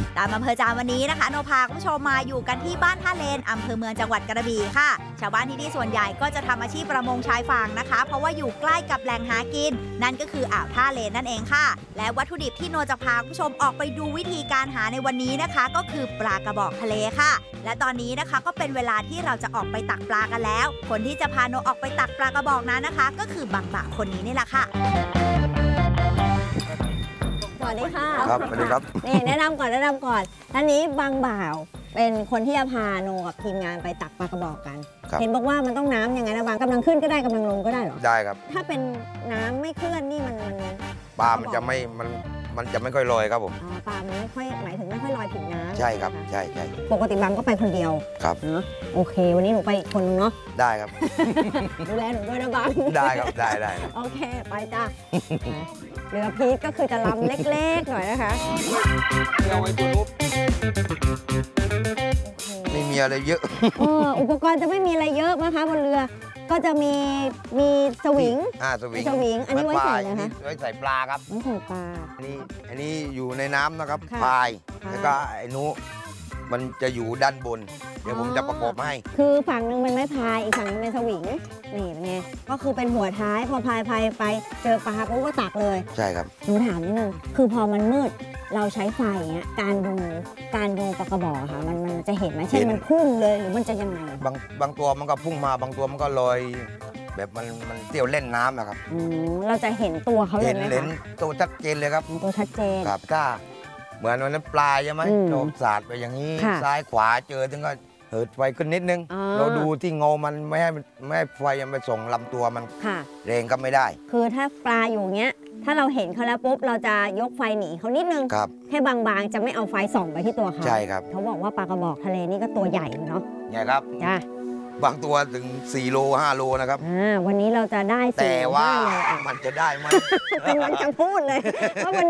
ตามอำเภอจามวันนี้นะคะโนพาคุณผู้ชมมาอยู่กันที่บ้านท่าเลนอำเภอเมืองจังหวัดกระบี่ค่ะชาวบ้านที่นี่ส่วนใหญ่ก็จะทำอาชีพประมงชายฝั่งนะคะเพราะว่าอยู่ใกล้กับแหล่งหากินนั่นก็คืออ่าวท่าเลนนั่นเองค่ะและวัตถุดิบที่โนจะพาคุณผู้ชมออกไปดูวิธีการหาในวันนี้นะคะก็คือปลากระบอกทะเลค่ะและตอนนี้นะคะก็เป็นเวลาที่เราจะออกไปตักปลากันแล้วคนที่จะพาโนออกไปตักปลากระบอกนั้นนะคะก็คือบางบ่าวคนนี้นี่แหละค่ะสวัสดีค่ะครับสวัสดีครับนี่แนะนำก่อนท่านนี้บางบ่าวเป็นคนที่จะพาโนกับทีมงานไปตักปลากระบอกกันเห็นบอกว่ามันต้องน้ำยังไงนะบางกำลังขึ้นก็ได้กำลังลงก็ได้เหรอได้ครับถ้าเป็นน้ำไม่เคลื่อนนี่มันปลามันจะไม่ค่อยลอยครับผมปลามันไม่ค่อยหมายถึงไม่ค่อยลอยผิวน้ำใช่ครับใช่ปกติบางก็ไปคนเดียวครับเนาะโอเควันนี้หนูไปอีกคนนึงเนาะได้ครับดูแลหนูด้วยนะบางได้ครับได้โอเคไปจ้าเรือพีทก็คือจะลำเล็กๆหน่อยนะคะเอาไว้ตัวรูปไม่มีอะไรเยอะอุปกรณ์จะไม่มีอะไรเยอะนะคะบนเรือก็จะมีสวิงสวิงอันนี้ไว้ใส่นะคะไว้ใส่ปลาครับไว้ใส่ปลาอันนี้อยู่ในน้ำนะครับพายแล้วก็ไอ้นุมันจะอยู่ด้านบนเดี๋ยวผมจะประกอบให้คือฝั่งหนึ่งเป็นไม้พายอีกฝั่งนึงเป็นสวิงนี่เป็นไงก็คือเป็นหัวท้ายพอพายไปเจอปลาปุ๊บก็ตักเลยใช่ครับหนูถามนิดนึงคือพอมันมืดเราใช้ไฟเงี้ยการดูปลากระบอกค่ะมันจะเห็นไหมเช่นมันพุ่งเลยหรือมันจะยังไงบางตัวมันก็พุ่งมาบางตัวมันก็ลอยแบบมันเตี่ยวเล่นน้ำนะครับเราจะเห็นตัวเขาเลยไหมคะเห็นตัวชัดเจนเลยครับตัวชัดเจนครับถ้าเหมือนวันนั้นปลาใช่ไหมโดนสาดไปอย่างนี้ซ้ายขวาเจอถึงก็เหิดไฟขึ้นนิดนึงเราดูที่เงามันไม่ให้ไฟยังไปส่งลำตัวมันแรงก็ไม่ได้คือถ้าปลาอยู่เงี้ยถ้าเราเห็นเขาแล้วปุ๊บเราจะยกไฟหนีเขานิดนึงให้บางๆจะไม่เอาไฟส่องไปที่ตัวเขาใช่ครับเขาบอกว่าปลากระบอกทะเลนี่ก็ตัวใหญ่เนาะใหญ่ครับจ้าบางตัวถึง4 โล 5 โลนะครับวันนี้เราจะได้แต่ว่ามันจะได้ไหมกำลังจะพูดเลยว่าวัน